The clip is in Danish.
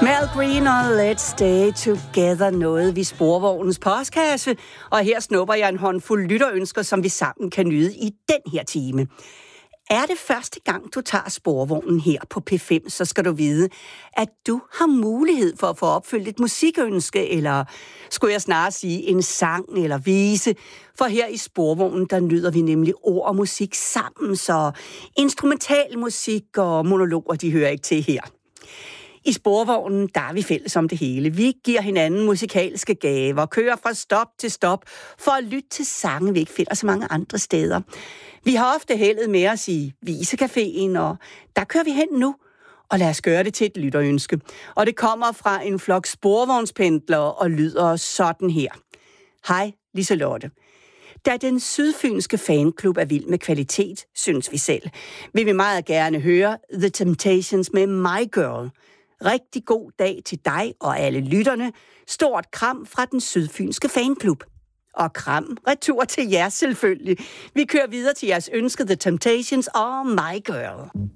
Mal Green og Let's Stay Together nåede vi Sporvognens postkasse, og her snupper jeg en håndfuld lytterønsker, som vi sammen kan nyde i den her time. Er det første gang, du tager Sporvognen her på P5, så skal du vide, at du har mulighed for at få opfyldt et musikønske, eller skulle jeg snarere sige en sang eller vise, for her i Sporvognen, der nyder vi nemlig ord og musik sammen, så instrumental musik og monologer, de hører ikke til her. I Sporvognen, der er vi fælles om det hele. Vi giver hinanden musikalske gaver, kører fra stop til stop for at lytte til sange, vi ikke finder så mange andre steder. Vi har ofte heldet med os i Visecaféen, og der kører vi hen nu. Og lad os gøre det til et lytterønske. Og det kommer fra en flok sporvognspendlere og lyder sådan her. Hej, Liselotte. Da den sydfynske fanklub er vild med kvalitet, synes vi selv, vil vi meget gerne høre The Temptations med My Girl. Rigtig god dag til dig og alle lytterne. Stort kram fra den sydfynske fanklub. Og kram retur til jer selvfølgelig. Vi kører videre til jeres ønske The Temptations og My Girl.